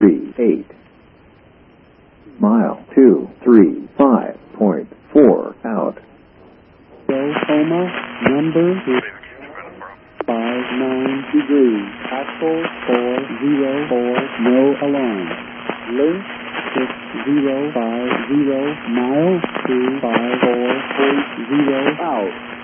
38. Mile 235.4 out. Oklahoma, number 59 degrees. Axle 404, no alarm. Length 6050, mile 254.0 out.